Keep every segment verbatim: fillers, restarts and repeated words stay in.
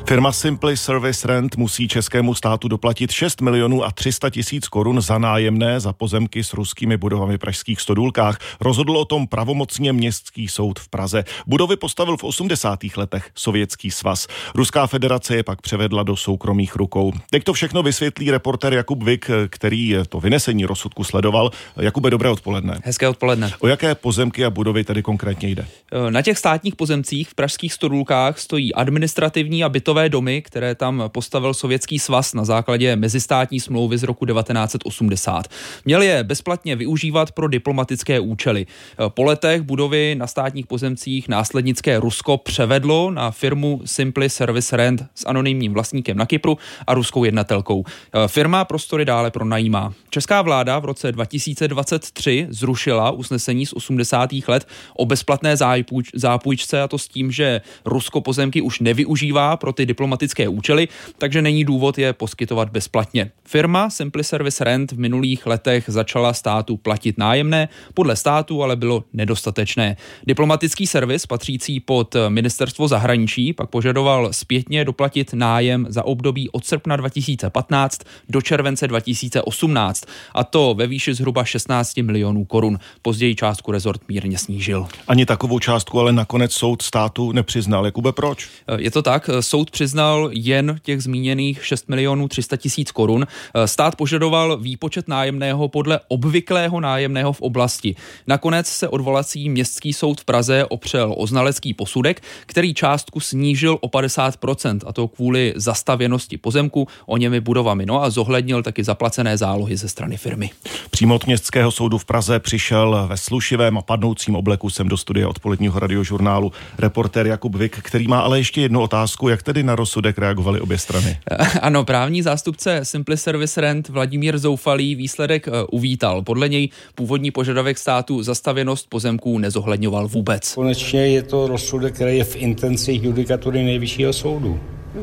Firma Simply Service Rent musí českému státu doplatit šest milionů a tři sta tisíc korun za nájemné za pozemky s ruskými budovami v pražských Stodůlkách. Rozhodl o tom pravomocně Městský soud v Praze. Budovy postavil v osmdesátých letech Sovětský svaz. Ruská federace je pak převedla do soukromých rukou. Teď to všechno vysvětlí reportér Jakub Vik, který to vynesení rozsudku sledoval. Jakube, dobré odpoledne. Hezké odpoledne. O jaké pozemky a budovy tedy konkrétně jde? Na těch státních pozemcích v pražských Stodůlkách stojí administrativní a bytové domy, které tam postavil Sovětský svaz na základě mezistátní smlouvy z roku devatenáct set osmdesát. Měl je bezplatně využívat pro diplomatické účely. Po letech budovy na státních pozemcích následnické Rusko převedlo na firmu Simply Service Rent s anonymním vlastníkem na Kypru a ruskou jednatelkou. Firma prostory dále pronajímá. Česká vláda v roce dva tisíce dvacet tři zrušila usnesení z osmdesátých let o bezplatné zápůjč, zápůjčce, a to s tím, že Rusko pozemky už nevyužívá pro ty diplomatické účely, takže není důvod je poskytovat bezplatně. Firma Simply Service Rent v minulých letech začala státu platit nájemné, podle státu ale bylo nedostatečné. Diplomatický servis patřící pod ministerstvo zahraničí pak požadoval zpětně doplatit nájem za období od srpna dva tisíce patnáct do července dva tisíce osmnáct, a to ve výši zhruba šestnáct milionů korun. Později částku rezort mírně snížil. Ani takovou částku ale nakonec soud státu nepřiznal. Jakube, proč? Je to tak, soud přiznal jen těch zmíněných šest milionů tři sta tisíc korun. Stát požadoval výpočet nájemného podle obvyklého nájemného v oblasti. Nakonec se odvolací Městský soud v Praze opřel o znalecký posudek, který částku snížil o padesát procent, a to kvůli zastavěnosti pozemku o němi budovami. No a zohlednil taky zaplacené zálohy ze strany firmy. Přímo od Městského soudu v Praze přišel ve slušivém a padnoucím obleku sem do studia odpoledního radiožurnálu reportér Jakub Vik, který má ale ještě jednu otázku, jak tedy na rozsudek reagovaly obě strany. Ano, právní zástupce Simply Service Rent Vladimír Zoufalý výsledek uvítal. Podle něj původní požadavek státu zastavěnost pozemků nezohledňoval vůbec. Konečně je to rozsudek, který je v intencích judikatury Nejvyššího soudu.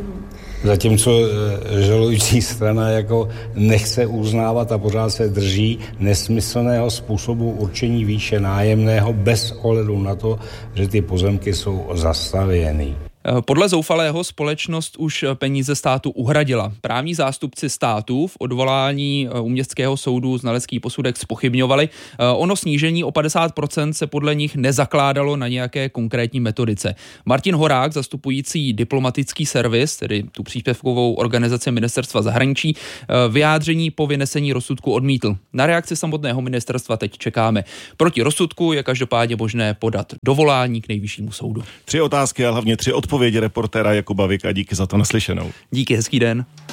Zatímco žalující strana jako nechce uznávat a pořád se drží nesmyslného způsobu určení výše nájemného bez ohledu na to, že ty pozemky jsou zastavěny. Podle Zoufalého společnost už peníze státu uhradila. Právní zástupci státu v odvolání u Městského soudu znalecký posudek zpochybňovali. Ono snížení o padesát procent se podle nich nezakládalo na nějaké konkrétní metodice. Martin Horák, zastupující diplomatický servis, tedy tu příspěvkovou organizaci ministerstva zahraničí, vyjádření po vynesení rozsudku odmítl. Na reakci samotného ministerstva teď čekáme. Proti rozsudku je každopádně možné podat dovolání k Nejvyššímu soudu. Tři otázky a hlavně tři odpovědi reportéra Jakuba Vika. Díky za to, naslyšenou. Díky, hezký den.